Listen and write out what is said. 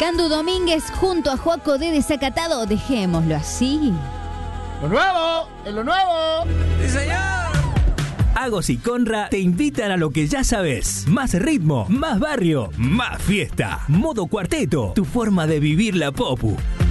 Candu Domínguez junto a Joaco de Desacatado, dejémoslo así. ¡Lo nuevo! ¡Es lo nuevo! ¡Sí, señor! Agos y Conra te invitan a lo que ya sabes. Más ritmo, más barrio, más fiesta. Modo Cuarteto, tu forma de vivir la popu.